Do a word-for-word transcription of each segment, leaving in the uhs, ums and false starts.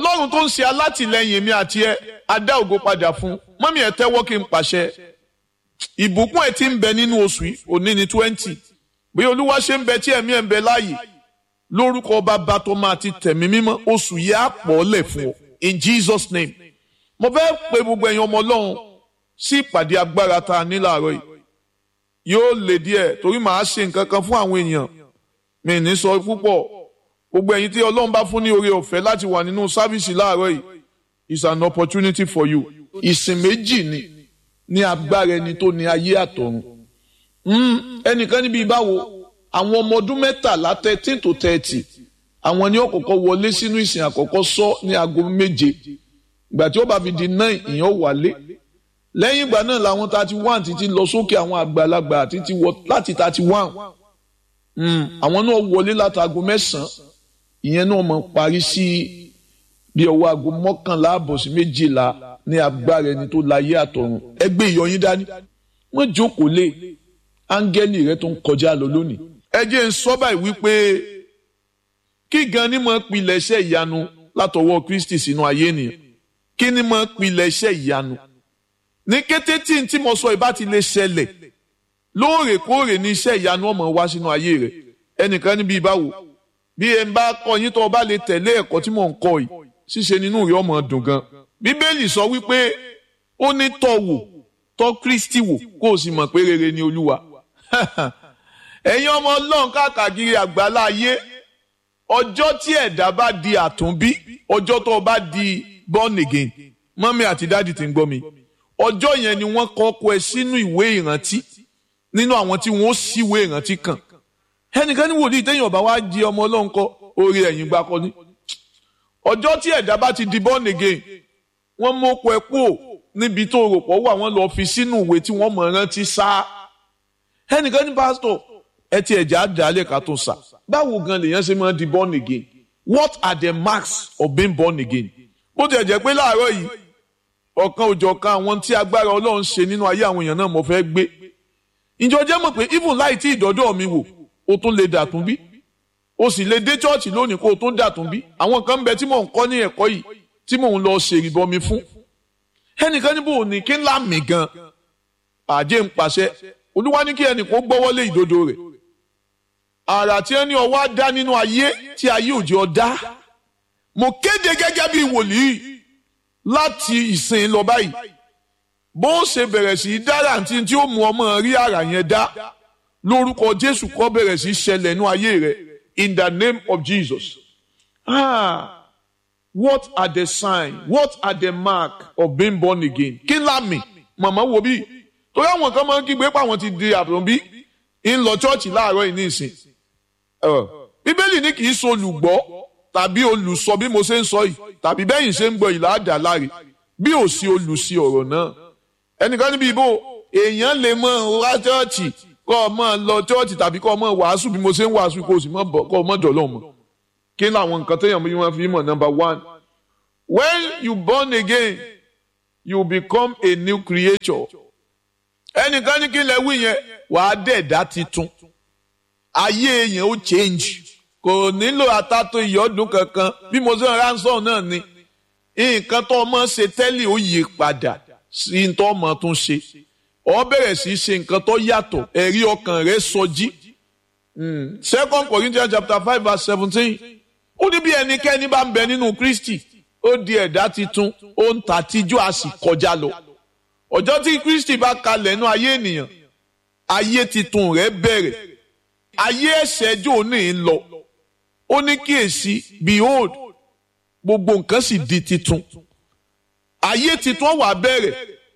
ọlọ́run tó ń ṣe alátìlẹyìn mi àti ẹ adá ògo padà fún mọ́mí ẹ tẹ́wọ́ kí n pàṣẹ ìbùkún ẹ ti ń bẹ nínú oṣù yìí òní ní twenty bí olúwa ṣe ń bẹ tí ẹ̀mí ẹ̀ ń bẹ láàyè lórúkọ bàbá tó máa ti tẹ̀mí mímọ́ oṣù yìí á pọ̀ lẹ̀ fún ọ in Jesus name. mo fẹ́ pe gbogbo ẹ̀yin ọmọ ọlọ́run sí ìpàdé agbára tá a ní láàárọ̀ yìí yóò lè díẹ̀ torí màá ṣe nǹkan kan fún àwọn èèyàn mi ní sọ púpọ̀ gbogbo ẹ̀yin tí ọlọ́run bá fún ní oore ọ̀fẹ́ láti wà nínú sáfíìsì láàárọ̀ yìí is an opportunity for you. ìsìn méjì ni ní agbára ẹni tó ní ayé àtọ̀run. ẹnìkan níbi ìbáwo àwọn ọmọ ọdún mẹ́tàlá thirteen to thirty àwọn ni ó kọ́kọ́ wọlé sínú ìsìn àkọ́kọ́ sọ ní aago méje ìgbà tí ó bá fi di nine ìyẹn wálé lẹ́yìn ìgbà náà làwọn thirty one títí lọ sókè àwọn àgbàlagbà títí wọ láti thirty one àwọn náà wọlé láti aago mẹ́sàn-án ìyẹn náà mọ̀ parí sí bí ọwọ́ aago mọ́kànlá àbọ̀ sí méjìlá ní agbára ẹni tó láyé àtọ̀run ẹgbẹ́ ìyọyín dání wọ́n jókòó lé áńgẹ́lì rẹ tó ń kọjá lọ lónìí. ẹ jẹ́ ń sọ báyìí wípé kí gan ni mo pilẹ̀ iṣẹ́ ìyanu látọwọ́ Kristi sínú ayé ènìyàn kí ni mo pilẹ̀ iṣẹ́ ìyanu ní kété tí n tí mo sọ ìbá ti lè ṣẹlẹ̀ lóòrèkóòrè ní iṣẹ́ ìyanu ọmọ wá sínú ayé rẹ ẹnìkan níbi ìbáwo bí ẹ ń bá kọ́ yín tó o bá lè tẹ̀lé ẹ̀kọ́ tí mò ń kọ́ yìí ṣíṣe nínú rẹ ọmọ dùn gan bíbélì sọ wípé ó ní tọ́ wò tọ́ Kristi wò kó o sì mọ̀ pé rere ni Olúwa ẹ̀yin ọmọ Ọlọ́run káàkiri àgbálá ayé ọjọ́ tí ẹ̀dá bá di àtúnbí ọjọ́ tó o bá di born again mọ́mí àti dáàdì tí ń gbọ́ mi ọjọ́ yẹn ni wọ́n kọ́ kọ ẹ sínú ìwé ìrántí nínú àwọn tí wọ́n síwé ìrántí kan ẹnìkan ní wòlíì téèyàn bá wá di ọmọ Ọlọ́run kọ́ orí ẹ̀yìn gbá kọ́ ní ọjọ́ tí ẹ̀dá bá ti di born again wọ́n mú ọkọ̀ ẹ̀ kúrò níbi tó rò pọ̀ wà wọ́n lọ fi sínú ìwé tí wọ́n mọ̀ rántí sá ẹnìkan ní pásítọ̀ ẹ ti ẹ̀já dálẹ̀ ká tó sá báwo gan lèèyàn ṣe máa di born again what are the marks of being born again bó ti ẹ̀jẹ̀ pé láàárọ̀ yìí ọ̀kan òjọ̀kan àwọn tí agbára Ọlọ́run ṣe nínú ayé àwọn èèyàn náà mo fẹ́ gbé ìjọ jẹ́ mọ̀ pé even láì tí ìdọ́dọ̀ mi wò o tún lè dàtún bí o sì lè dé chọ́ọ̀chì lónìí kó o tún dàtún bí àwọn kan ń bẹ tí mò ń kọ́ ní ẹ̀kọ́ yìí tí mò ń lọ ṣèrìbọmi fún ẹnìkan níbo ní kí ńlá mi gan àjẹ́ ń pàṣẹ Olúwa ní kí ẹnì kó gbọ́wọ́lé ìdodo rẹ̀ àrà tí ẹni ọwọ́ á dá nínú ayé tí ayé òjò ọ̀dá mo kéde gẹ́gẹ́ bí wòlíì láti ìsìn lọ báyìí bó ṣe bẹ̀rẹ̀ sí í dára àti tí ó mú ọmọ rí àrà yẹn dá lórúkọ Jésù kó bẹ̀rẹ̀ sí í ṣẹlẹ̀ nínú ayé rẹ̀ in the name of Jesus. Ah, what are the signs? What are the marks of being born again? Kí lámì màmá wo bí torí àwọn kan máa ń kígbe pé àwọn ti di àtúnbí ń lọ chọ́ọ̀chì láàárọ̀ yìí ní ìsìn. Bíbélì ní kì í ṣe olùgbọ́ tàbí olùsọ bí mo ṣe ń sọ yìí tàbí bẹ́yìn ṣe ń gbọ́ ìlà àdá láre bí ò sí olùsí ọ̀rọ̀ náà. Ẹnìkan níbi ìbò èèyàn lè mọ wá chọ́ọ̀chì kọ́ ọ mọ́ lọ chọ́ọ̀chì tàbí kọ́ ọ mọ́ wàásù bí mo ṣe ń wàásù kó o sì mọ́ bọ̀ kọ́ ọ mọ́ dọ̀lọ́ mọ́. Kí ni àwọn nǹkan téèyàn bí wọ́n fi mọ̀ number one when you born again you become a new creature. Ẹnìkan ní kí lẹ wí yẹn wàá dẹ̀dá titun ayé yẹn ó change kò nílò àtàtò ìyọ́dún kankan bí mo ṣe ń ránṣọ́ náà ni nǹkan tó ọmọ ṣe tẹ́lẹ̀ ó yí padà sí tó ọmọ tún ṣe ó bẹ̀rẹ̀ sí ṣe nǹkan tó yàtọ̀ ẹ̀rí ọkàn rẹ̀ sọjí. Second Corinthians chapter five verse seventeen ó ní bí ẹnikẹ́ni bá ń bẹ nínú Kristi ó di ẹ̀dá titun ó ń ta tíjú a sì kọjá lọ. Ọjọ́ tí Kristi bá kalẹ̀ nú ayé ènìyàn ayé titun rẹ̀ bẹ̀rẹ̀ ayé ẹ̀ṣẹ̀ jò ní ń lọ ó ní kíyèsí behold gbogbo nǹkan sì di titun ayé titun wà bẹ̀rẹ̀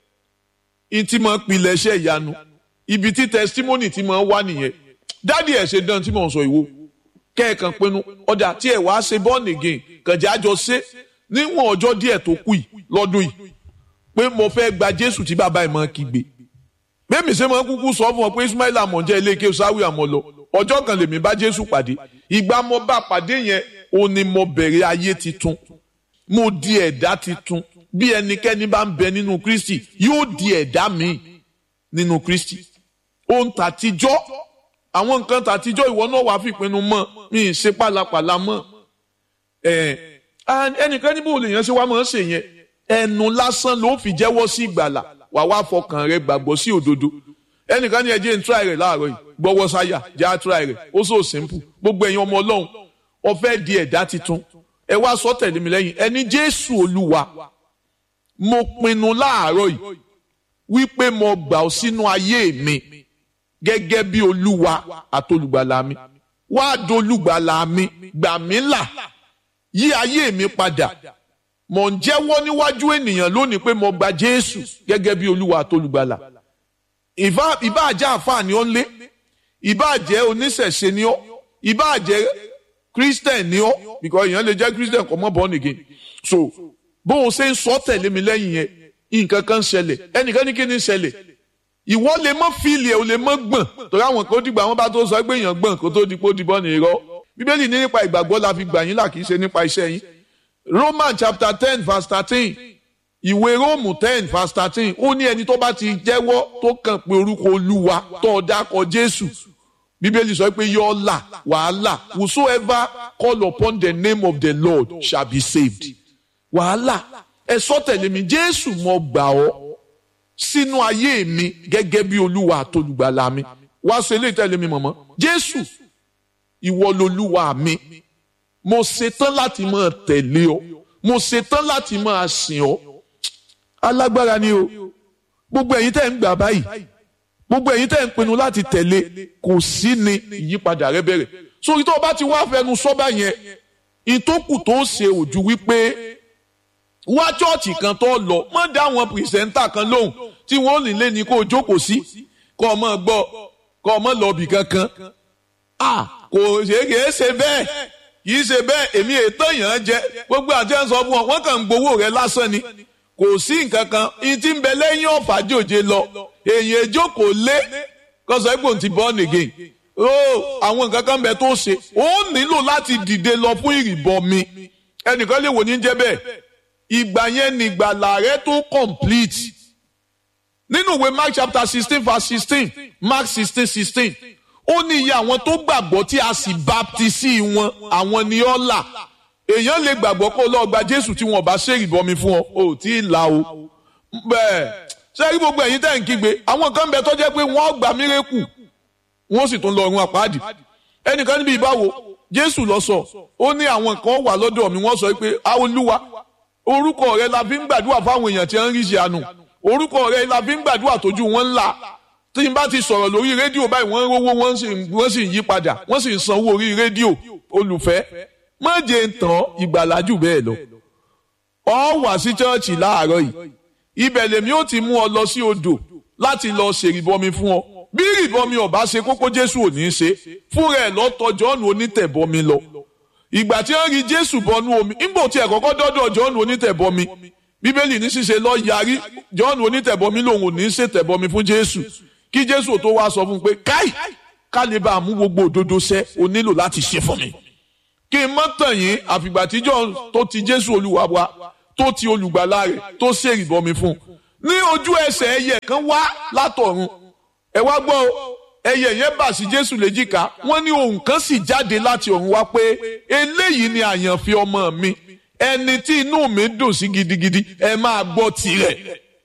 ìtì máa pilẹ̀ iṣẹ́ ìyanu ibi tí testimony ti máa wá nìyẹn dádì ẹ̀ ṣe dán tí mò ń sọ ìwọ kẹ́ẹ̀kan pinnu ọjà tí ẹ̀ wá ṣe born again kànjá àjọ ṣe níwọ̀n ọjọ́ díẹ̀ tó kù yìí lọ́dún yìí pé mo fẹ́ gba Jésù tí bàbá ẹ̀ máa kígbe bẹ́ẹ̀mi ṣe máa kúkú sọ fún ọ pé Ismail amọ̀jẹ́ ilé ike sáwì àmọ́ lọ ọjọ́ kan lèmi bá Jésù pàdé ìgbà mo bá pàdé yẹn ó ní mo bẹ̀rẹ̀ ayé titun mo di ẹ̀dá titun bí ẹnikẹ́ni bá ń bẹ nínú Kristi yóò di ẹ̀dá míì nínú Kristi ohun tàtijọ́ àwọn nǹkan tàtijọ́ ìwọ náà wàá fìpinnu mọ́ mi ì ṣe pàlàpàlà mọ́ ẹ̀ ẹnìkan níbo lèèyàn ṣe wá máa ń ṣe yẹn ẹnu lásán ló fi jẹ́wọ́ sí ìgbàlà wà wá fọkàn rẹ gbàgbọ́ sí òdodo ẹnìkan ní ẹjẹ́ ń try rẹ̀ láàárọ̀ yìí gbọ́wọ́ sáyà já try rẹ̀ ó so simple gbogbo ẹ̀yin ọmọ ọlọ́run ó fẹ́ di ẹ̀dá titun ẹ wá sọ tẹ̀lé mi lẹ́yìn ẹni Jésù Olúwa mo pinnu láàárọ̀ yìí wípé mo gbà ọ́ sínú ayé mi gẹ́gẹ́ bí Olúwa àtolùgbàlà mi wá dolùgbàlà mi gbà mí là yí ayé mi padà mo ń jẹ́wọ́ níwájú ènìyàn lónìí pé mo gba Jésù gẹ́gẹ́ bí Olúwa àtolùgbàlà ìbá jẹ́ àfáà ni ó ń lé ìbá jẹ́ oníṣẹ̀ṣe ni ó ìbá jẹ́ Christian ni ó because èèyàn lè jẹ́ Christian kò mọ́ born again so bó o ṣe ń sọ tẹ̀lé mi lẹ́yìn yẹn nǹkan kan ṣẹlẹ̀ ẹnìkan ní kí ni ṣẹlẹ̀ ìwọ lè mọ fíìlì ẹ ò lè mọ gbọ̀n torí àwọn kan dìgbà wọn bá tó sọ pé èèyàn gbọ̀n kó tó di pé ó di bọ́ ní irọ́ Bíbélì ní nípa ìgbàgbọ́ la fi gbà yín là kì í ṣe nípa iṣẹ́ yín Romans chapter ten verse thirteen ìwé Róòmù ten verse thirteen ó ní ẹni tó bá ti jẹ́wọ́ tó kàn pé orúkọ Olúwa tó dákọ̀ Jésù Bíbélì sọ pé yóò là wàhálà whosoever call upon the name of the Lord shall be saved wàhálà ẹ sọ tẹ̀lé mi Jésù mo gbà ọ́ sínú ayé mi gẹ́gẹ́ bí Olúwa àtolùgbàlà mi wá ṣe lè tẹ̀lé mi mọ̀mọ́ Jésù ìwọ lolúwa mi mo ṣetán láti máa tẹ̀lé ọ mo ṣetán láti máa sìn ọ alágbára ni o gbogbo ẹ̀yin tẹ́ ń gbà báyìí gbogbo ẹ̀yin tẹ́ ń pinnu láti tẹ̀lé kò sí ni ìyípadà rẹ bẹ̀rẹ̀ sórí tó o bá ti wá fẹnu sọ́bà yẹn ìtókù tó ṣe ojú wípé wá chọ́ọ̀chì kan tó lọ mọ́ dá àwọn pìrìsẹ́ńtà kan lóhùn tí wọ́n lè lé ní kó o jókòó sí kó o mọ̀ gbọ́ kó o mọ̀ lọ bì kankan ah kò ṣe kìí ṣe bẹ́ẹ̀ kìí ṣe bẹ́ẹ̀ èmi ètò èèyàn jẹ gbogbo àti ẹ̀ ń sọ fún ọ wọ́n kàn ń gbowó rẹ lásán ni kò sí nǹkan kan ìtì ń bẹ lẹ́yìn ọ̀fà jòjé lọ èèyàn ìjókòó lé kọ́sọ̀ ẹ̀gbọ́n ti born again ó àwọn nǹkan kan bẹ tó ṣe ó nílò láti dìde lọ fún ìrìbọmi ẹnìkan lè wò ní jẹ́ bẹ́ẹ̀ ìgbà yẹn ni ìgbàlà rẹ tó complete nínú ìwé Mark chapter sixteen verse sixteen Mark sixteen sixteen ó ní iye àwọn tó gbàgbọ́ tí a sì baptisi wọn àwọn ni ó là èèyàn lè gbàgbọ́ kó lọ́ọ́ gba Jésù tí wọn bá ṣèrìbọmi fún ọ ò tí ì là o bẹ́ẹ̀ ṣé rí gbogbo ẹ̀yin tẹ́ ń kígbe àwọn kan bẹ tó jẹ́ pé wọ́n gbà mírèkù wọ́n sì tún lọ ọ̀run àpáàdì ẹnìkan níbi ìbáwo Jésù lọ sọ ó ní àwọn kan wà lọ́dọ̀ mi wọ́n sọ pé Olúwa orúkọ rẹ la fi ń gbàdúrà fáwọn èèyàn tí wọ́n ń rí ṣe àánú orúkọ rẹ la fi ń gbàdúrà tójú wọn ńlá tí n bá ti sọ̀rọ̀ lórí rédíò báyìí wọ́n ń rówó wọ́n sì ń yí padà wọ́n sì ń sanwó orí rédíò olùfẹ́ má jẹ́ ń tàn ìgbàlà jù bẹ́ẹ̀ lọ. ọ wá sí chọ́ọ̀chì láàárọ̀ yìí ibẹ̀ lèmi ó ti mú ọ lọ sí odò láti lọ ṣèrìbọmi fún ọ bí ìrìbọmi ọba ṣe kókó Jésù ò ní í ṣe fún rẹ̀ lọ́tọ̀ Jọ́ọ̀nù onítẹ̀bọmi lọ ìgbà tí wọ́n rí Jésù bọnú omi nígbà tí ẹ̀ kọ́kọ́ dọ́dọ̀ Jọ́ọ̀nù onítẹ̀bọmi Bíbélì ní ṣíṣe lọ yarí Jọ́ọ̀nù onítẹ̀bọmi lòun ò ní í ṣètẹ̀bọmi fún Jésù kí Jésù tó wá sọ fún un pé káì ká lè bá a mú gbogbo òdodo ṣẹ o nílò láti ṣe fún mi kí n mọ́ tàn yín àfìgbà tí Jọ́ọ̀nù tó ti Jésù Olúwa wa tó ti olùgbàlà rẹ̀ tó ṣèrìbọmi fún un ní ojú ẹsẹ̀ ẹyẹ kan wá látọ̀run ẹ wá gbọ́ ẹyẹ yẹn bà sí Jésù léjìká wọ́n ní ohùn kan sì jáde láti ọ̀run wá pé eléyìí ni àyànfẹ́ ọmọ mi ẹni tí inú mi dùn sí gidigidi ẹ máa gbọ́ tirẹ̀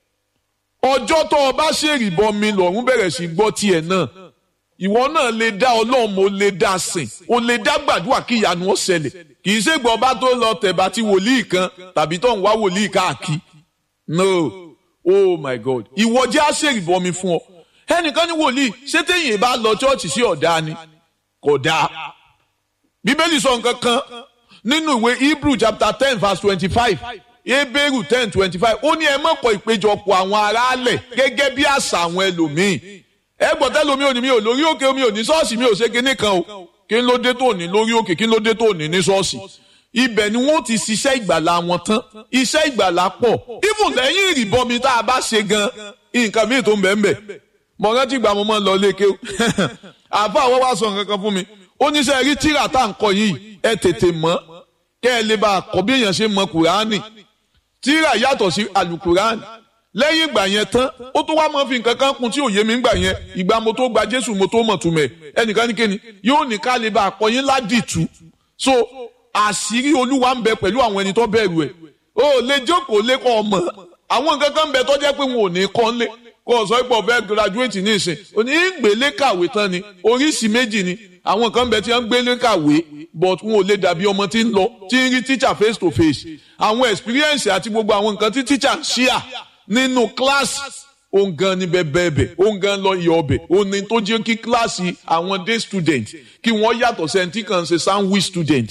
ọjọ́ tó o bá ṣèrìbọmi lọ́run bẹ̀rẹ̀ sí gbọ́ tiẹ̀ náà ìwọ náà lè dá Ọlọ́run mo lè dá sìn o lè dá gbàdúrà kí ìyanu ó ṣẹlẹ̀ kì í ṣe gbọ́ bá tó lọ tẹ̀bà tí wòlíì kan tàbí tó ń wá wòlíì káàkiri no oh my God ìwọ jẹ́ àṣèrìbọmi fún ọ ẹnìkan ní wòlíì ṣé téèyàn bá lọ chọ́ọ̀chì sí ọ̀dà ni kò dáa Bíbélì sọ nǹkan kan nínú ìwé Hebrew chapter ten verse twenty-five Hebrew ten twenty-five ó ní ẹ má kọ̀ ìpéjọpọ̀ àwọn aráàlẹ̀ gẹ́gẹ́ bí àṣà àwọn ẹlòmíì ẹ gbọ́dọ̀ lómi ò ní mi ò lórí òkè omi ò ní ṣọ́ọ̀ṣì mi ò ṣe kinní kan o kí n ló dé tó ní lórí òkè kí n ló dé tó ní ní ṣọ́ọ̀ṣì ibẹ̀ ni wọ́n ti ṣiṣẹ́ ìgbàlà wọn tán iṣẹ́ ìgbàlà pọ̀ even lẹ́yìn ìrìbọmi tá a bá ṣe gan nǹkan míì tó ń bẹ̀ ń bẹ̀ mọ̀ rántí ìgbà mo máa ń lọ léke o àfa àwọn wá sọ nǹkan kan fún mi ó ní sẹ́ rí tíra tá à ń kọ yìí ẹ tètè mọ̀ kẹ́ ẹ lè bá a kọ́ bí èèyàn ṣe mọ̀ Kùránì tíra yàtọ̀ sí àlùkùránì lẹ́yìn ìgbà yẹn tán ó tún wá máa fi nǹkan kan kún tí ò yé mi ńgbà yẹn ìgbà mo tó gba Jésù mo tó mọ̀ túmẹ̀ ẹnìkan ní kéni yóò ní ká lè bá àkọyín ládìtú so àṣírí Olúwa ń bẹ pẹ̀lú àwọn ẹni tó bẹ̀rù ẹ̀ o lè jókòó lé kọ́ ọmọ àwọn nǹkan kan ń bẹ tó jẹ́ pé wọn ò ní kọ́ lé kó sọ pé ọ̀fẹ́ graduate ní ìsìn òní ìgbélé kàwé tán ni oríṣi méjì ni àwọn kan ń bẹ tí wọ́n ń gbélé kàwé but wọn ò lè dàbí ọmọ tí ń lọ tí ń rí teacher face to face àwọn experience àti gbogbo àwọn nǹkan tí teacher ń ṣíà nínú class òun gan ni bẹ́ẹ̀bẹ́ẹ̀bẹ́ òun gan lọ yọ ọbẹ̀ òun ni tó jẹ́ kí kíláàsì àwọn day student kí wọ́n yàtọ̀ sẹ́ńtì kan ṣe sandwich student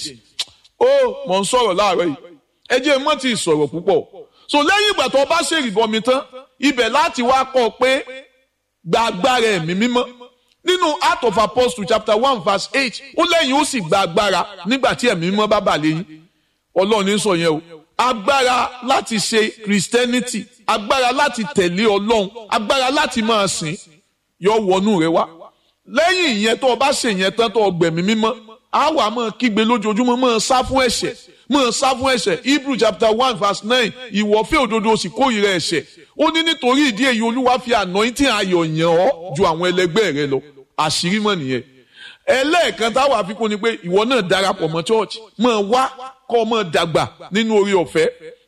ó mọ̀ ń sọ̀rọ̀ láàárọ̀ yìí ẹ jẹ́ mọ́ ti sọ̀rọ̀ púpọ̀ so lẹ́yìn ìgbà tó bá ṣèrìbọmi tán ibẹ̀ láti wá kọ́ pé gba agbára ẹ̀mí mímọ́ nínú Acts of Apostles chapter one verse eight ó lẹ́yìn ó sì gba agbára nígbà tí ẹ̀mí mímọ́ bá bà lẹ́yìn Ọlọ́run ní sọ yẹn o agbára láti ṣe Christianity agbára láti tẹ̀lé Ọlọ́run agbára láti máa sìn yọ wọnú rẹ wá lẹ́yìn ìyẹn tó o bá ṣe yẹn tán tó o gbẹ̀mí mímọ́ á wà máa kígbe lójoojúmọ́ máa sá fún ẹ̀ṣẹ̀ máa sá fún ẹ̀ṣẹ̀ Hebrew chapter one verse nine ìwọ fẹ́ òdodo sì kórìíra ẹ̀ṣẹ̀ ó ní nítorí ìdí èyí Olúwa fi anointing ayọ̀ yàn ọ́ ju àwọn ẹlẹgbẹ́ rẹ lọ àṣírí mọ́ nìyẹn ẹlẹ́ẹ̀kan táwọn àfikún ni pé ìwọ náà darapọ̀ mọ́ church máa wá kọ́ ọ máa dàgbà nínú orí ọ̀fẹ́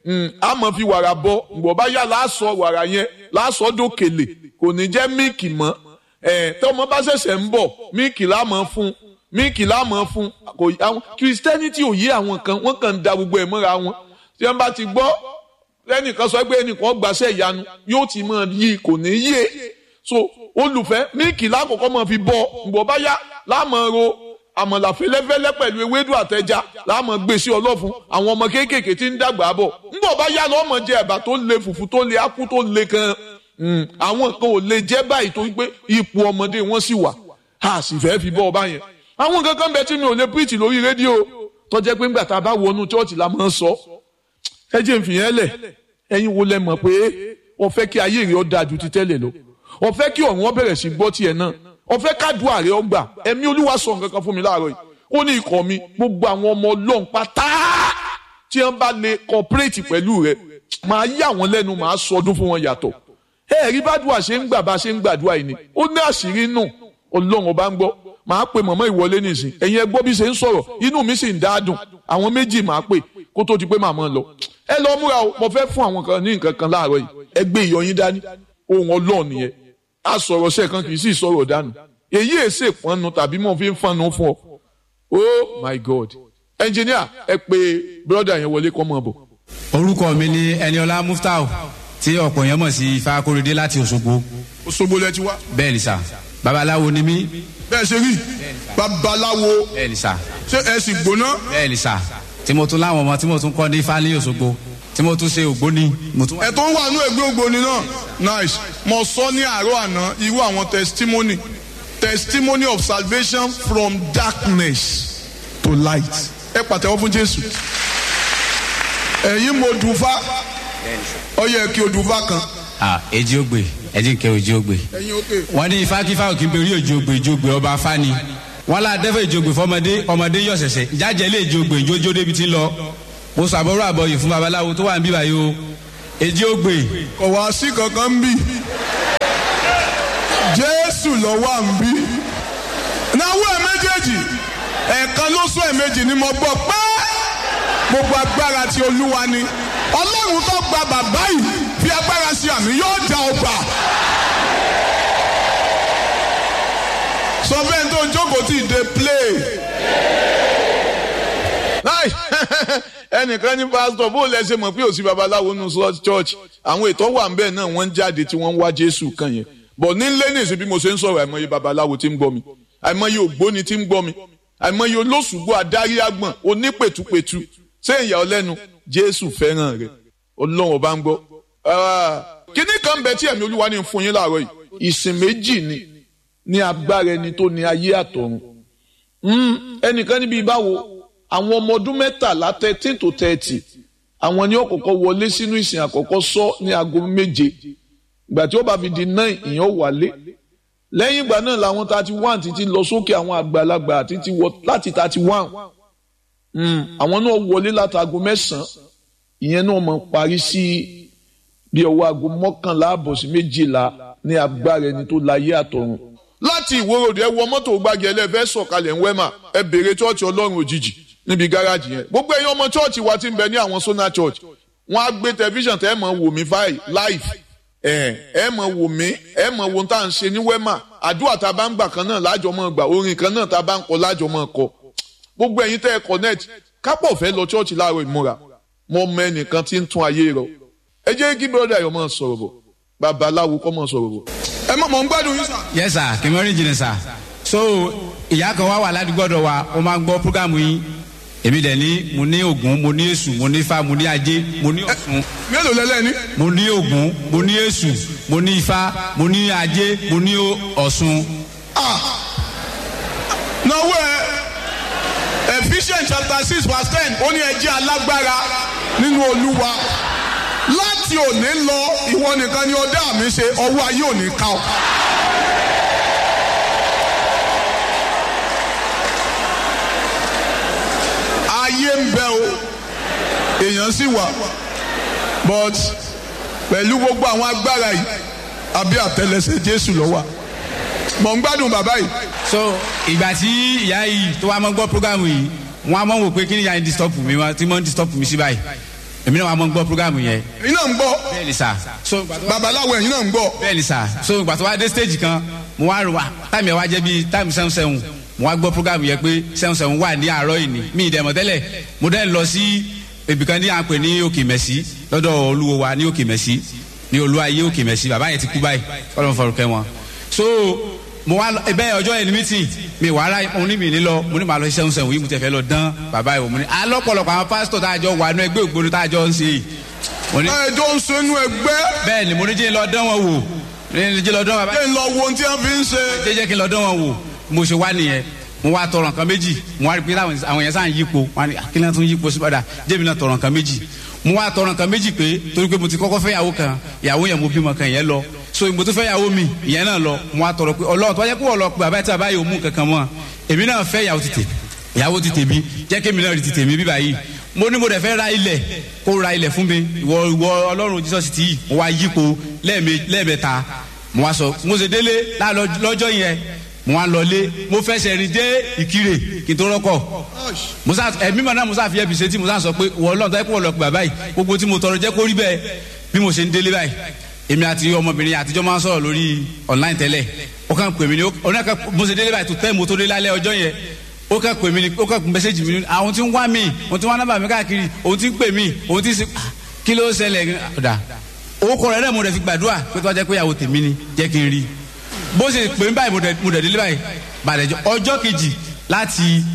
a máa fi wàrà bọ ǹgbọ́ bá yá láàsọ wàrà yẹn láàsọ dókèlè kò ní jẹ́ míìkì mọ́ ẹ̀ tọ́mọ bá ṣẹ̀ṣẹ̀ ń bọ̀ míìkì lá máa fún míìkì lá máa fún kò àwọn Christianity ò yé àwọn kan wọ́n kàn ń da gbogbo ẹ̀ mọ́ra wọn tí wọ́n bá ti gbọ́ lẹ́nìkan sọ pé ẹnìkan gbàṣẹ́ ìyanu yóò ti máa yí kò ní yé so olùfẹ́ míìkì lákòókò máa fi bọ ǹgbọ́ bá yá láàmọ̀ ro àmọ̀là fẹ́lẹ́fẹ́lẹ́ pẹ̀lú ewédú àtẹja láàmọ̀ gbé sí ọlọ́fun àwọn ọmọ kéékèèké tí ń dàgbà bọ̀ ńgbọ̀ bá yá lọ́mọ jẹ ẹ̀bà tó le fùfú tó le ákú tó le kan àwọn kan ò lè jẹ́ báyìí tó ń pé ipò ọmọdé wọn sì wà a sì fẹ́ fi bọ́ ọba yẹn àwọn kankan bẹ tí mi ò lè píìtì lórí rédíò tó jẹ́ pé ńgbà tá a bá wọnú chọ́ọ̀chì la máa ń sọ ẹ jẹ́ n fi yẹn lẹ̀ ẹ̀yin wo lẹ mọ̀ pé ó fẹ́ kí ayé rẹ̀ ó dáa ju ti tẹ́lẹ̀ lọ ó fẹ́ kí ọ̀run ó bẹ̀rẹ̀ sí gbọ́ tiẹ̀ náà ó fẹ́ kádùá rẹ̀ ó gbà ẹ̀mí Olúwa sọ nǹkan kan fún mi láàárọ̀ yìí ó ní ikọ̀ mi gbogbo àwọn ọmọ Ọlọ́run pátá tí wọ́n bá lè cooperate pẹ̀lú rẹ̀ máa yà wọ́n lẹ́nu máa sọdún fún wọn yàtọ̀ ẹ rí bádùá ṣe ń gbà bá ṣe ń gbàdúrà yìí ni ó ní àṣírí nù Ọlọ́run ọba ń gbọ́ máa pè mọ̀mọ́ ìwọlé nìsín ẹ̀yin ẹ gbọ́ bí ṣe ń sọ̀rọ̀ inú mi sì ń dáadùn àwọn méjì máa pè kó tó di pé màmá lọ ẹ lọ múra o mo fẹ́ fún àwọn kan ní nǹkan kan láàárọ̀ yìí ẹ gbé iyọ̀ yín dání ohun Ọlọ́run nìyẹn a sọ̀rọ̀ sẹ́ẹ̀kan kì í sì sọ̀rọ̀ dànù èyí èsè pọnnu tàbí mo fi ń fọnnu fún ọ oh my God engineer ẹ pé brother yẹn wọlé kọ́ mọ́ bọ̀. orúkọ mi ni Ẹniọlá Muftau tí ọ̀pọ̀ yẹn mọ̀ sí Ifá Akóredé láti Òṣogbo. Òṣogbo lẹ ti wá. bẹ́ẹ̀ ni sà babaláwo ni mí. bẹ́ẹ̀ ṣe rí babaláwo. bẹ́ẹ̀ ni sà. ṣé ẹ sì gbóná. bẹ́ẹ̀ ni sà tí mo tún láwọn ọmọ tí mo tún kọ́ ní Ifá ní Òṣogbo tí mo tún ṣe ògbóni. ẹ tó ń wà ní ẹgbẹ́ ògbóni náà nice mo sọ ní àárọ̀ àná irú àwọn testimony testimony of salvation from darkness to light ẹ pàtẹ́wọ́ fún Jésù ẹ̀yin mo dùnfà ó yẹ kí o dùnfà kan. ah èjì ògbè ẹjì ń kẹ òjì ògbè wọ́n ní Ifá kífá òkè ń bẹ orí òjì ògbè ìjì ògbè ọba fani wọ́n lá dẹ́fẹ̀ ìjì ògbè fọmọdé ọmọdé yọ̀ ṣẹ̀ṣẹ̀ jájẹ́ lé ìjì ògbè ìjójó débi tí ń lọ mo sọ àbọ̀rọ̀ àbọ̀yè fún babaláwo tó wà ń bí báyìí o èjì ògbè. kò wá sí kankan ń bì Jésù lọ wà ń bí náwó ẹ̀ méjèèjì ẹ̀ẹ̀kan ló sọ ẹ̀ méjì ni mo gbọ́ pé gbogbo agbára ti Olúwa ni Ọlọ́run tó gba bàbá yìí fi agbára sí àmì yóò dá ọgbà. sọ fẹ́ni tó ń jókòó tí ì dé play. ẹnìkan ní pásítọ̀ bó lẹ ṣe mọ̀ pé òsì babaláwo nù church àwọn ètò wà ń bẹ̀ náà wọ́n ń jáde tí wọ́n ń wá Jésù kan yẹn bọ̀ nílé nìsín bí mo ṣe ń sọ̀rọ̀ àìmọye babaláwo tí ń gbọ́ mi àìmọye ògbóni tí ń gbọ́ mi àìmọye olóṣùgbọ́ adarí àgbọ̀n onípètùpètù ṣé ìyà ọlẹ́nu Jésù fẹ́ràn rẹ̀ Ọlọ́run ọba ń gbọ́. kíní kan bẹ tí ẹ̀mí Olúwa ní fún yín láàárọ̀ yìí ìsìn méjì ni ní agbára ẹni tó ní ayé àtọ̀run ẹnìkan níbi ìbáwo àwọn ọmọ ọdún mẹ́tàlá thirteen to thirty àwọn ni ó kọ́kọ́ wọlé sínú ìsìn àkọ́kọ́ sọ ní aago méje ìgbà tí ó bá fi di nine ìyẹn ó wálé lẹ́yìn ìgbà náà làwọn thirty one títí lọ sókè àwọn àgbàlagbà títí wọ láti thirty one àwọn náà wọlé láti aago mẹ́sàn-án ìyẹn náà mọ̀ parí sí bí ọwọ́ aago mọ́kànlá àbọ̀ sí méjìlá ní agbára ẹni tó láyé àtọ̀run. láti ìwòròdì ẹ wọ mọ́tò gbági ẹlẹ́fẹ́ sọ̀kalẹ̀ ń wẹ́mà ẹ bèrè chọ́ọ̀chì Ọlọ́run òjijì níbi gáràjì yẹn gbogbo ẹ̀yin ọmọ church wa ti ń bẹ ní àwọn Sona Church wọ́n á gbé tẹlifíṣàn tẹ́ ẹ mọ̀ wò mí fáì live ẹ ẹ mọ̀ wò mí ẹ mọ̀ wo tá à ń ṣe ní wema àdúrà tá a bá ń gbà kan náà lájọ mọ̀ gbà orin kan náà tá a bá ń kọ lájọ mọ̀ kọ gbogbo ẹ̀yin tẹ́ ẹ connect kápọ̀ fẹ́ lọ church láàárọ̀ ìmúra mọ mọ ẹnìkan tí ń tún ayé rọ ẹ jẹ́ kí brother yọ mọ̀ sọ̀rọ̀ bọ̀ babaláwo kọ́ mọ̀ sọ̀rọ̀ bọ̀. ẹ mọ̀ mọ̀ ń gbádùn yín sà. yes sir kì í mọ́rin jìnnà sà so ìyá kan wá wà ládùúgbò wa ó máa ń gbọ́ programu yín èmi dẹ̀ ní mo ní Ògún mo ní Èṣù mo ní Ifá mo ní Ajé mo ní Ọ̀ṣun. mélòó lẹ́lẹ́ ní. mo ní Ògún mo ní Èṣù mo ní Ifá mo ní Ajé mo ní Ọ̀ṣun. ah náwó ẹ Ephesians chapter six verse ten ó ní ẹ jẹ́ alágbára nínú Olúwa láti òní lọ ìwọ nìkan ni ọdẹ àmì ṣe ọwọ́ ayé òní ká ọ. ayé ń bẹ o èèyàn sì wà but pẹ̀lú gbogbo àwọn agbára yìí àbí àtẹ́lẹsẹ̀ Jésù ló wà mọ̀ ń gbádùn bàbá yìí. so ìgbà tí ìyá yìí tó wá mọ́ gbọ́ programu yìí wọ́n á mọ̀ wò pé kí ni ìyá yìí disturb mi wọ́n ti mọ̀ disturb mi sí báyìí èmi náà wà mọ̀ gbọ́ programu yẹn. ẹ̀yin náà ń gbọ́. bẹ́ẹ̀ ni sà. so babaláwo ẹ̀yin náà ń gbọ́. bẹ́ẹ̀ ni sà so ìgbà tó wá dé stage kan mo wá rò wá táìmù ẹ̀ wá jẹ́ bíi táìmù sẹ́hùn sẹ́hùn mo wá gbọ́ programu yẹn pé sẹ́hùn sẹ́hùn wà ní àárọ̀ yìí ni mi ìdẹ̀mọ̀ tẹ́lẹ̀ mo dẹ́ lọ sí ibìkan ní à ń pè ní Òkè Mẹ́sì lọ́dọ̀ olúwo wa ní Òkè Mẹ́sì ní olúwayé Òkè Mẹ́sì bàbá yẹn ti kú báyìí Ọlọ́run fọ̀rùkẹ́ wọn so mo wá ẹbẹ ọjọ́ yẹn ní mítìn mi wà á mo ní mi ní lọ mo ní màá lọ sẹ́hùn sẹ́hùn yìí mo tẹ̀ fẹ́ lọ dán bàbá yìí mo ní alọ́pọ̀lọpọ̀ àwọn pásítọ̀ tá a jọ wà nú ẹgbẹ́ ògbóni tá a jọ ń ṣe yìí. ẹ jọ ń ṣe inú ẹgbẹ́. bẹ́ẹ̀ ni mo ní jẹ́ lọ dán wọn wò ní jẹ́ lọ dán bàbá. jẹ́ lọ wo ohun tí wọ́n fi ń ṣe. jẹ́ jẹ́ kí n lọ dán wọn wò mo ṣe wá nìyẹn mo wá tọrọ nǹkan méjì mo wá rí pé àwọn yẹn sáà ń yípo wọn ni kí ni wọ́n tún yípo sí padà jẹ́mi náà tọrọ nǹkan méjì mo wá tọrọ nǹkan méjì pé torí pé mo ti kọ́kọ́ fẹ́ yàwó kan ìyàwó yẹn mo bímọ kan yẹn lọ so mo tún fẹ́ yàwó mi ìyẹn náà lọ mo wá tọrọ pé Ọlọ́run tó wáyé kó ọlọ pé bàbá tí bàbá yóò mú kankan mọ́ èmi náà fẹ́ yàwó ti tèmi yàwó ti tèmi jẹ́ kémi náà rí ti tèmi bíbá yìí mo ní mo dẹ̀ fẹ́ ra ilẹ̀ kó ra ilẹ̀ fún mi ìwọ ìwọ Ọlọ́run Jesus ti yìí mo wá yípo lẹ́ẹ̀mẹ́ta mo wá sọ mo ṣe délé lọ́jọ́ yẹn mo wá lọlé mo fẹsẹ̀ rìn dé Ìkirè kí n tó rọ́kọ̀ musa ẹ̀mí mọ̀ náà musa fi ẹ̀bì ṣe tí musa sọ pé wọ́n lọ́n tó yẹ kó wọ́n lọ pé bàbá yìí gbogbo tí mo tọrọ jẹ́ kó rí bẹ́ẹ̀ bí mo ṣe ń délé báyìí èmi àti ọmọbìnrin àtijọ́ máa ń sọ̀rọ̀ lórí online tẹ́lẹ̀ ó kàn pè mí ní ọ̀nà kan mo ṣe délé báyìí tó tẹ́ mo tó dé lálẹ́ ọjọ́ yẹn ó kàn pè mí ní ó kàn mẹ́sẹ̀jì mi ní àwọn tí ń wá mi òun tí ń wá nọ́mbà mi káàkiri òun tí ń pè mí òun tí ń ṣe kí ló ṣẹlẹ̀ ọ̀dà owó kọ rẹ̀ náà mo rẹ̀ fi gbàdúrà pé tó wá jẹ́ pé ìyàwó tèmi ni jẹ́ kí n rí bó ṣe pè mí báyìí mo dẹ̀ délé báyìí bàdẹ̀jọ́ ọjọ́ kejì láti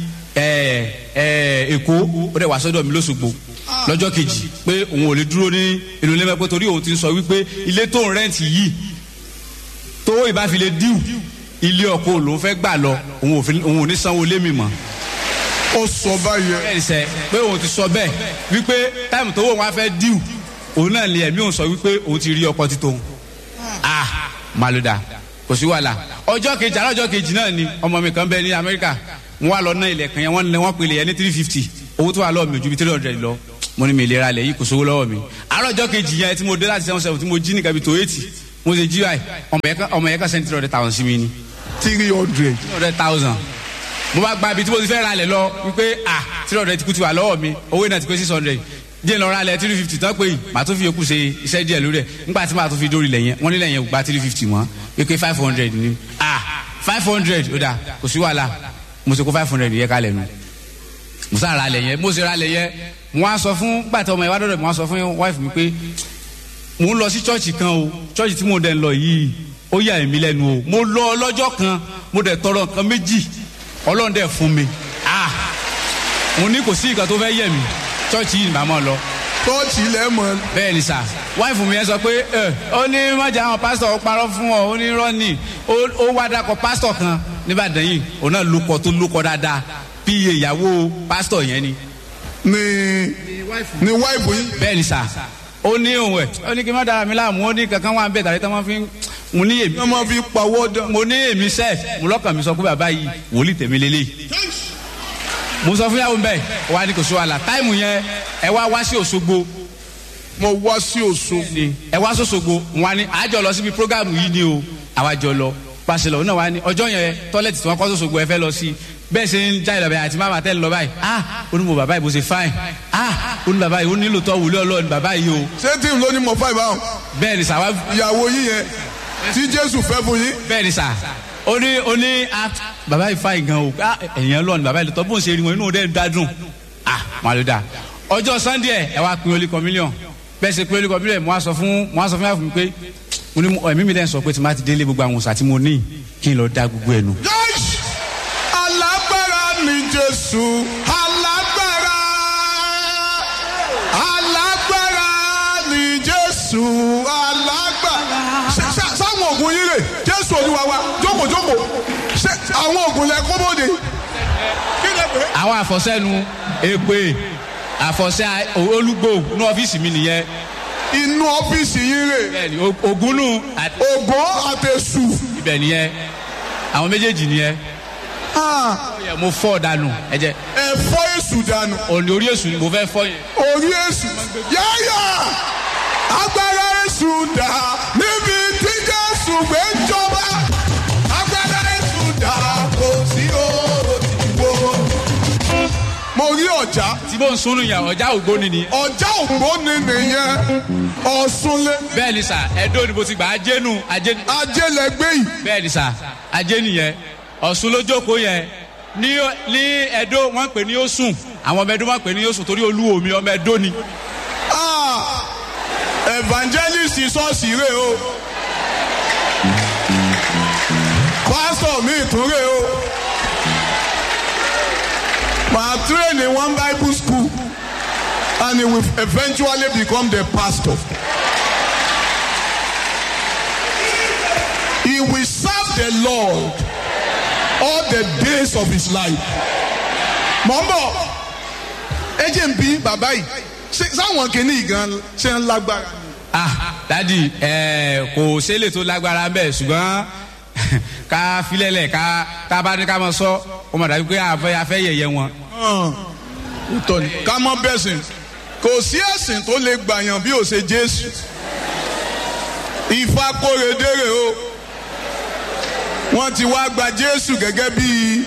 Èkó ó dẹ̀ wá sọ́dọ̀ mi lóṣogbo lọ́jọ́ kejì pé òun ò lè dúró ní inú ilé mẹ́pẹ́ torí òun ti sọ wípé ilé tó ń rẹ́ǹtì yìí tó ìbá fi lè díù ilé ọkọ lòun fẹ́ gbà lọ òun ò ní sanwó lé mi mọ́. ó sọ báyẹn. bẹ́ẹ̀ sẹ́ pé òun ti sọ bẹ́ẹ̀ wípé táìmù tó wọ́n wá fẹ́ díù òun náà lè ẹ̀mí òun sọ wípé òun ti rí ọkọ títò ah màlúdà kò sí wàhálà ọjọ́ kejì àárọ̀ ọjọ́ kejì náà ni ọmọ mi kan bẹ ní Amẹ́ríkà wọ́n wá lọ ná ilẹ̀ kan yẹn wọ́n wọ́n pèlè yẹn ní three fifty owó tó wà lọ́wọ́ mi ò ju bí three hundred lọ mo ní mi ìlera lẹ̀ yìí kò sówó lọ́wọ́ mi àárọ̀ ọjọ́ kejì yẹn tí mo dé láti seven seven tí mo jí ní kabi tó eighty mo ṣe jí báyìí ọmọ yẹn kan sẹ́ni three hundred thousand sí mi ni. three hundred. three hundred thousand mo bá gba ibi tí mo ti fẹ́ ra lẹ̀ lọ wípé ah three hundred kú ti wà lọ́wọ́ mi owó náà ti pé six hundred díẹ̀ lọ ra lẹ̀ three fifty tán pé yìí màá tó fi yòókù ṣe iṣẹ́ díẹ̀ lórí ẹ̀ nígbà tí màá tó fi dórí lẹ̀ yẹn wọ́n ní lẹ̀ yẹn gba three fifty mọ́ pé five hundred ni ah five hundred ó dà kò sí wàhálà mo ṣe kó five hundred yẹ kálẹ̀ nu mo sá ra lẹ̀ yẹn mo ṣe ra lẹ̀ yẹn mo wá sọ fún gbàtà ọmọ ìwádọ́dọ̀ mo wá sọ fún wife mi pé mo ń lọ sí chọ́ọ̀chì kan o chọ́ọ̀chì tí mo dẹ̀ ń lọ yìí ó yà mí lẹ́nu o mo lọ lọ́jọ́ kan mo dẹ̀ tọrọ nǹkan méjì Ọlọ́run dẹ̀ fún mi ah mo ní kò sí nǹkan tó fẹ́ yẹ mi chọ́ọ̀chì yìí bá mọ́ lọ. chọ́ọ̀chì lẹ́ mọ̀. bẹ́ẹ̀ ni sà wife mi yẹn sọ pé ẹ ó ní mọ̀jà àwọn pásítọ̀ ó parọ́ fún ọ ó ní rọ́ọ̀nì ó wá dakọ̀ pásítọ̀ kan níbàdàn yìí òun náà lókọ tó lókọ dáadáa bí iye ìyàwó pásítọ̀ yẹn ni. ni ni wáìfù yín. bẹ́ẹ̀ ni sà ó ní òun ẹ̀ ó ní kí n má dára mi láàmú ó ní kankan wà ń bẹ̀ tàbí tí wọ́n fi ń mo ní èmi. wọ́n máa fi pawọ́ dán. mo ní èmi sẹ́ẹ̀ mo lọ́kàn mi sọ pé bàbá yìí wòlíì tèmi lélẹ̀ mo sọ fún yàwó ń bẹ̀ wà ní kò sí wàhálà táìmù yẹn ẹ wá wá sí Òṣogbo. mo wá sí Òṣogbo. ẹ wá sọ́sogbo wọn ni àjọ lọ síbi prógámù yìí ni o àwa jọ lọ pàṣẹ lọ náà wà ní ọjọ́ yẹn tọ́lẹ̀tì tí wọ́n kọ́ sọ́sogbo ẹ fẹ́ lọ sí bẹ́ẹ̀ ṣe ń jáde lọ báyìí àti máma tẹ́ lọ báyìí ah onímọ̀ bàbá yìí bó ṣe fáìn ah oní bàbá yìí ó nílò tó wùlé ọlọ́ọ̀ni bàbá yìí o. ṣé tí n ló ní mọ̀ fáìn báwọn. bẹ́ẹ̀ ni sà wá. ìyàwó yín yẹn tí Jésù fẹ́ fún yín. bẹ́ẹ̀ ni sà ó ní ó ní ah bàbá yìí fáìn gan o ah ẹ̀yìn ọlọ́ọ̀ni bàbá yìí lọ́tọ́ bó ń ṣe rí wọn inú rẹ̀ dádùn ah wọn ló dà ọjọ́ Sunday ẹ wá pin olú communion bẹ́ẹ̀ ṣe pin olú communion mo wá sọ fún mo wá sọ fún yàrá fún mi pé mo ní ẹ̀mí mi dẹ́n sọ pé tí má ti délé gbogbo àwọn òòṣà tí mo ní kí n lọ dá gbogbo ẹ̀ nù. Alágbára ni Jésù alágbára alágbára ni Jésù alágbára. sáwọn oògùn yìí rè Jésù Olúwa wa jókòó jókòó ṣé àwọn oògùn lẹ kó bóde. kí lè pè é. àwọn àfọ̀sẹ́nu èpè àfọ̀sẹ́ olúgbò ní ọ́fíìsì mi nìyẹn. inú ọ́fíìsì yìí rè. bẹ́ẹ̀ni ògúnnù. ògùn àtẹ̀sù. ibẹ̀ nìyẹn àwọn méjèèjì nìyẹn. mo fọ́ dànù ẹ jẹ́. ẹ fọ́ èṣù dànù. òní orí èṣù ni mo fẹ́ fọ́ yẹn. orí èṣù yáyà agbára èṣù dà níbi tí Jésù gbé jọba agbára èṣù dà kò sí òdìbò. mo rí ọjà. tí mo ń sunu yàn ọjà ògbóni ni. ọjà ògbóni nìyẹn ọ̀ṣunlé. bẹ́ẹ̀ ni sà ẹ̀dọ́ ni mo ti gbà ajénu ajé. ajé lẹ gbé yìí. bẹ́ẹ̀ ni sà ajé nìyẹn ọ̀ṣun ló jókòó yẹn ní ní ẹ̀dọ́ wọ́n pè ní Ọ̀ṣun àwọn ọmọ ẹ̀dọ́ wọ́n pè ní Ọ̀ṣun torí olúwo mi ọmọ ẹ̀dọ́ ni. evangelist ṣọ́ọ̀ṣì rè o pásítọ̀ mi tún rè o màá train in one Bible school and he will eventually become the pastor. He will serve the Lord all the days of his life. Mọ̀mọ́ ẹ jẹ́ n bí bàbá yìí sáwọn kìíní gan ṣe ń lágbára. ah dadi ẹ kò ṣẹlẹ̀ tó lágbára bẹ́ẹ̀ ṣùgbọ́n ká filẹ̀lẹ̀ ká ká bá ní ká mọ sọ ó mọ̀ dàbí pé àfẹ́ àfẹ́ yẹ̀yẹ́ wọn. ká mọ bẹ́sìn kò sí ẹ̀sìn tó lè gbàyàn bí ó ṣe Jésù. Ifá kórèdèrè o wọ́n ti wá gba Jésù gẹ́gẹ́ bí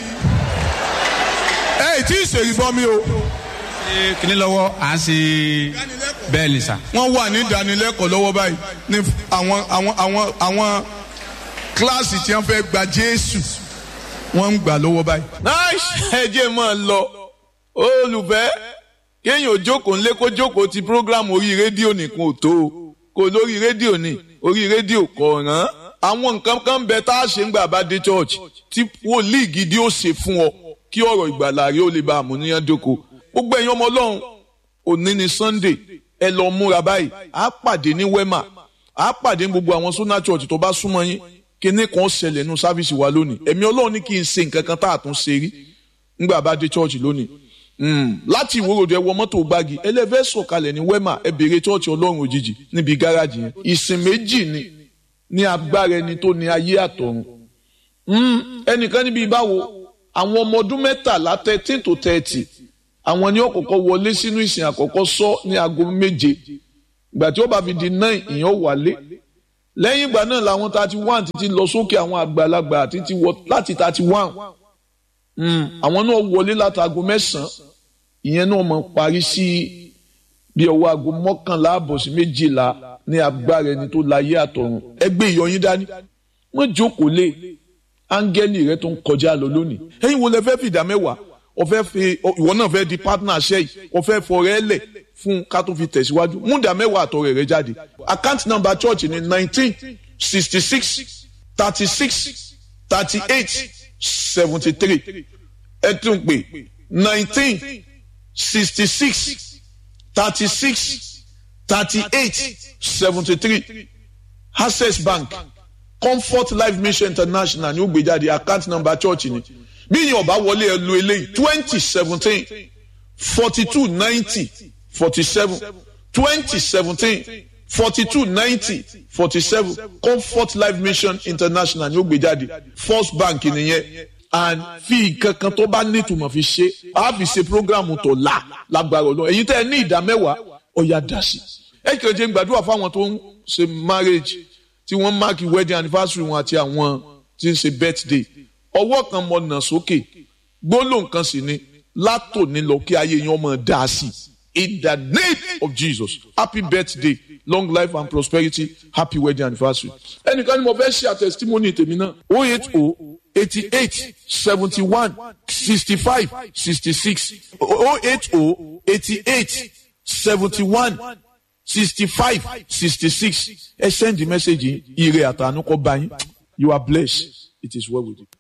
ẹ tí ì ṣèrìbọn mi o. ṣe kíní lọ́wọ́ à ń ṣe bẹ́ẹ̀ ni sà. wọ́n wà ní ìdánilẹ́kọ̀ọ́ lọ́wọ́ báyìí ní àwọn àwọn àwọn àwọn kíláàsì tí wọ́n fẹ́ gba Jésù wọ́n ń gbà lọ́wọ́ báyìí. nice ẹ jẹ́ máa lọ olùfẹ́ kéèyàn jókòó ńlé kó jókòó ti program orí rédíò nìkan ò tó o kò lórí rédíò ní orí rédíò kò rán àwọn nǹkan kan bẹ tá a ṣe ń gbà bá dé church tí wòlíì gidi ó ṣe fún ọ kí ọ̀rọ̀ ìgbàlà rẹ ó lè bá àmúníyàn dóko gbogbo ẹ̀yin ọmọ Ọlọ́run òní ni Sunday ẹ lọ múra báyìí á pàdé ní Wema á pàdé ní gbogbo àwọn Sona church tó bá súnmọ́ yín kíní kan ṣẹlẹ̀ nínú sáfíìsì wa lónìí ẹ̀mí Ọlọ́run ní kí n ṣe nǹkan kan tá a tún ṣe rí ńgbà bá dé church lónìí láti ìwòròdú ẹ wọ mọ́tò gbági ẹlẹ́fẹ́ sọ̀kalẹ̀ ní Wema ẹ béèrè church Ọlọ́run òjijì níbi gáràjì yẹn ìsìn méjì ni ní agbára ẹni tó ní ayé àtọ̀run ẹnìkan níbi ìbáwo àwọn ọmọ ọdún mẹ́tàlá thirteen to thirty àwọn ni ó kọ́kọ́ wọlé sínú ìsìn àkọ́kọ́ sọ ní aago méje ìgbà tí ó bá fi di nine ìyẹn ó wálé lẹ́yìn ìgbà náà làwọn thirty one títí lọ sókè àwọn àgbàlagbà títí wọ láti thirty one àwọn náà wọlé láti aago mẹ́sàn-án ìyẹn náà mọ̀ parí sí bí ọwọ́ aago mọ́kànlá àbọ̀ sí méjìlá ní agbára ẹni tó láyé àtọ̀run ẹgbẹ́ ìyọyín dání wọ́n jókòó lé áńgẹ́lì rẹ tó ń kọjá lọ lónìí ẹ̀yin wo lẹ fẹ́ fìdá mẹ́wàá ọ̀fẹ́ fi ìwọ náà fẹ́ di partner ṣẹ́ yìí ọ̀fẹ́ fọ̀rẹ́ lẹ̀ fún ká tó fi tẹ̀síwájú múdà mẹ́wàá àtọ̀rẹ́ rẹ jáde account number church ní nineteen sixty six thirty six thirty eight seventy three ẹ tún pè nineteen sixty six thirty six thirty eight seventy three Access Bank Comfort Life Mission International ní ó gbé jáde account number church ni bí yín ọba wọlé ẹ lo eléyìí twenty seventeen forty two ninety forty seven twenty seventeen forty two ninety forty seven Comfort Life Mission International ní ó gbé jáde First Bank nìyẹn and fi kankan tó bá nítumọ̀ fi ṣe á fi ṣe programu tó la lágbára Ọlọ́run èyí tẹ́ ẹ ní ìdá mẹ́wàá ọ̀yà dá sí ẹ kìlọ̀ jẹ́ gbàdúrà fáwọn tó ń ṣe marriage tí wọ́n máàkì wedding anniversary wọn àti àwọn tí ń ṣe birthday ọwọ́ kan mọ̀ nà sókè gbólóhùn kan sì ni látòní lọ kí ayé yẹn ọmọ dá sí in the name of Jesus. Happy birthday, long life and prosperity, happy wedding anniversary. ẹnìkan ni mo fẹ́ ṣe àtẹ̀sítímọ́nì tèmi náà oh eight oh eighty-eight seventy-one sixty-five sixty-six oh eight oh eighty-eight seventy-one sixty-five sixty-six ẹ send the message ire àtànú kọ bá yín. You are blessed. It is well with you.